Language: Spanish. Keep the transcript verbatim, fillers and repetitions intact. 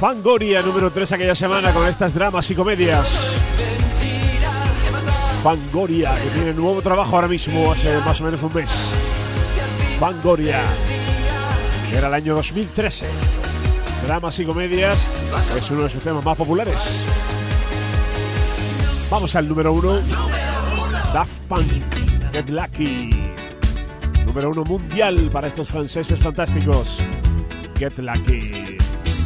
Fangoria, número tres aquella semana con estas dramas y comedias. Fangoria, que tiene nuevo trabajo ahora mismo, hace más o menos un mes. Fangoria, que era el año dos mil trece. Dramas y comedias es uno de sus temas más populares. Vamos al número uno. Daft Punk, Get Lucky. Número uno mundial para estos franceses fantásticos. Get Lucky.